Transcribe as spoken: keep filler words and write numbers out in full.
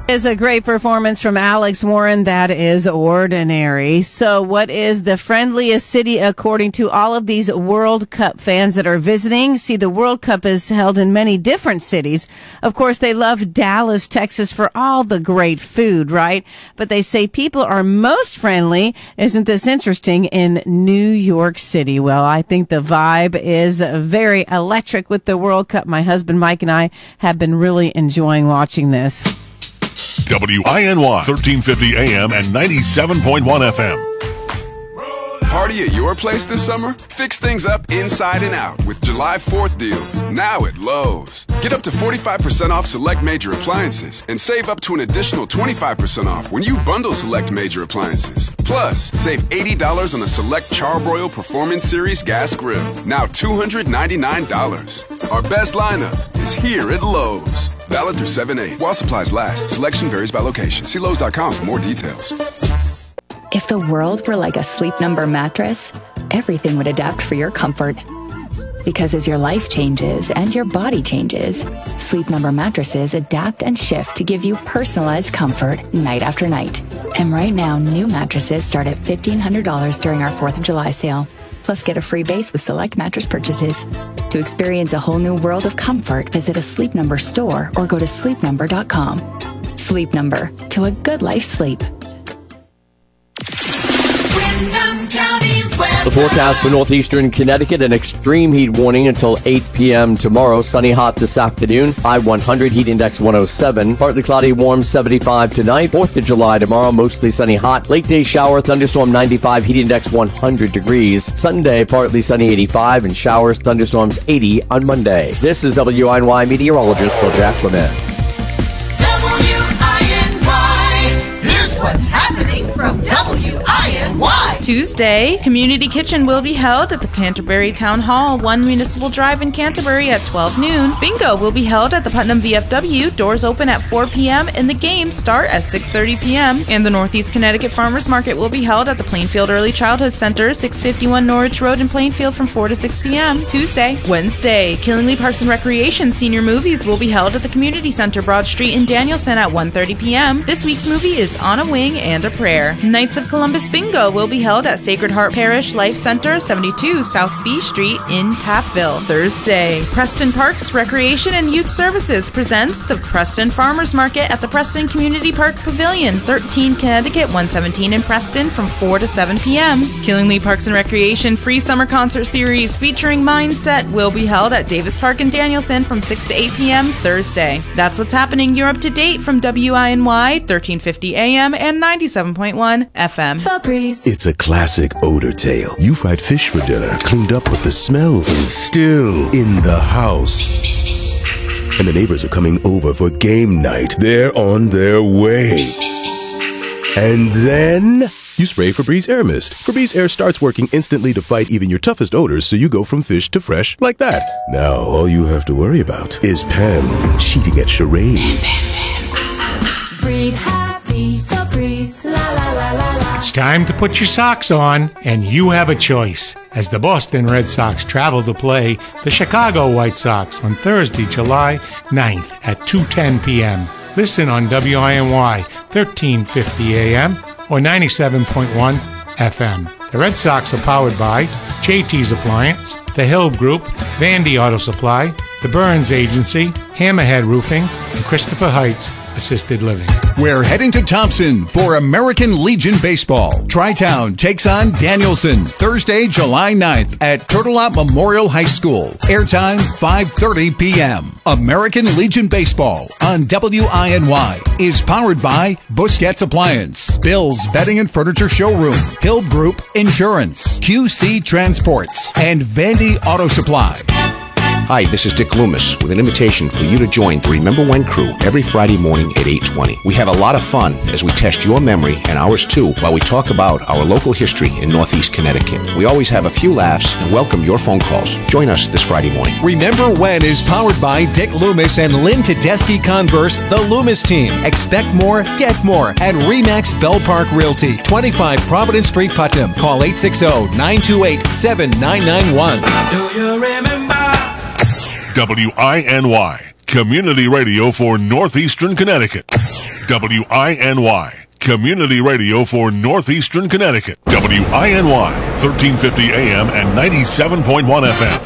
Is a great performance from Alex Warren. That is Ordinary. So what is the friendliest city according to all of these World Cup fans that are visiting? See, the World Cup is held in many different cities. Of course, they love Dallas, Texas for all the great food, right? But they say people are most friendly, isn't this interesting, in New York City. Well, I think the vibe is very electric with the World Cup. My husband Mike and I have been really enjoying watching this. W I N Y, thirteen fifty A M and ninety-seven point one F M. Party at your place this summer? Fix things up inside and out with July fourth deals, now at Lowe's. Get up to forty-five percent off select major appliances and save up to an additional twenty-five percent off when you bundle select major appliances. Plus, save eighty dollars on a select Charbroil Performance Series gas grill, now two hundred ninety-nine dollars. Our best lineup is here at Lowe's. Valid through seven eight. While supplies last, selection varies by location. See Lowe's dot com for more details. If the world were like a Sleep Number mattress, everything would adapt for your comfort. Because as your life changes and your body changes, Sleep Number mattresses adapt and shift to give you personalized comfort night after night. And right now, new mattresses start at fifteen hundred dollars during our fourth of July sale. Plus, get a free base with select mattress purchases. To experience a whole new world of comfort, visit a Sleep Number store or go to sleep number dot com. Sleep Number, to a good life sleep. The forecast for northeastern Connecticut, an extreme heat warning until eight p.m. tomorrow. Sunny hot this afternoon. High one hundred, heat index one oh seven. Partly cloudy, warm seventy-five tonight. fourth of July tomorrow, mostly sunny hot. Late day shower, thunderstorm ninety-five, heat index one hundred degrees. Sunday, partly sunny eighty-five, and showers, thunderstorms eighty on Monday. This is W I N Y meteorologist Bill Jack Clement. W I N Y, here's what's happening from W I N Y. Tuesday, Community Kitchen will be held at the Canterbury Town Hall, one Municipal Drive in Canterbury at twelve noon. Bingo will be held at the Putnam V F W. Doors open at four p.m. and the games start at six thirty p.m. And the Northeast Connecticut Farmers Market will be held at the Plainfield Early Childhood Center, six fifty-one Norwich Road in Plainfield from four to six p.m. Tuesday. Wednesday, Killingly Parks and Recreation Senior Movies will be held at the Community Center, Broad Street in Danielson at one thirty p.m. This week's movie is On a Wing and a Prayer. Knights of Columbus Bingo will be held at Sacred Heart Parish Life Center, seventy-two South B Street in Tappville. Thursday, Preston Parks Recreation and Youth Services presents the Preston Farmers Market at the Preston Community Park Pavilion, thirteen Connecticut, one seventeen in Preston from four to seven p.m. Killingly Parks and Recreation Free Summer Concert Series featuring Mindset will be held at Davis Park in Danielson from six to eight p.m. Thursday. That's what's happening. You're up to date from W I N Y, thirteen fifty A M and ninety-seven point one F M. Febreze. It's a classic odor tale. You fried fish for dinner, cleaned up, but the smell is still in the house. And the neighbors are coming over for game night. They're on their way. And then you spray Febreze Air Mist. Febreze Air starts working instantly to fight even your toughest odors, so you go from fish to fresh like that. Now all you have to worry about is Pam cheating at charades. Breathe happy, Febreze, la la la la la. It's time to put your socks on, and you have a choice, as the Boston Red Sox travel to play the Chicago White Sox on Thursday, July ninth at two ten p.m. Listen on W I N Y, thirteen fifty A M or ninety-seven point one F M. The Red Sox are powered by J T's Appliance, The Hill Group, Vandy Auto Supply, The Burns Agency, Hammerhead Roofing, and Christopher Heights Assisted Living. We're heading to Thompson for American Legion Baseball. Tri-Town takes on Danielson Thursday, July ninth at Turtle Lot Memorial High School. Airtime five thirty p.m. American Legion Baseball on W I N Y is powered by Busquets Appliance, Bill's Bedding and Furniture Showroom, Hill Group Insurance, Q C Transports, and Vandy Auto Supply. Hi, this is Dick Loomis with an invitation for you to join the Remember When crew every Friday morning at eight twenty. We have a lot of fun as we test your memory and ours too while we talk about our local history in Northeast Connecticut. We always have a few laughs and welcome your phone calls. Join us this Friday morning. Remember When is powered by Dick Loomis and Lynn Tedeschi Converse, the Loomis team. Expect more, get more at Remax Bell Park Realty, twenty-five Providence Street, Putnam. Call eight six zero, nine two eight, seven nine nine one. Do you remember? W I N Y, Community Radio for Northeastern Connecticut. W I N Y. Community radio for Northeastern Connecticut. W I N Y, thirteen fifty A M and ninety-seven point one F M.